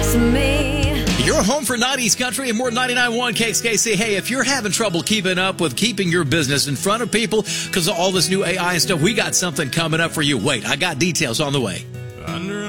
with me. You're home for 90s country and more 99.1 KXKC. Hey, if you're having trouble keeping up with keeping your business in front of people because of all this new AI and stuff, we got something coming up for you. Wait, I got details on the way.